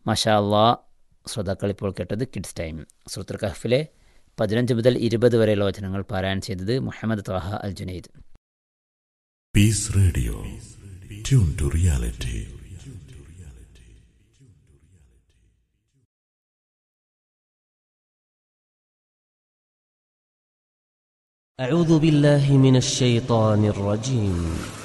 മാഷാ അള്ളാ. ശ്രോതാക്കൾ ഇപ്പോൾ കേട്ടത് കിഡ്സ് ടൈം. സൂറത്തുൽ കഹ്ഫിലെ 15 മുതൽ 20 വരെയുള്ള വചനങ്ങൾ പാരായണം ചെയ്തത് മുഹമ്മദ് ത്വാഹ അൽ Junaid. Peace Radio. Tune to reality. أعوذ بالله من الشيطان الرجيم.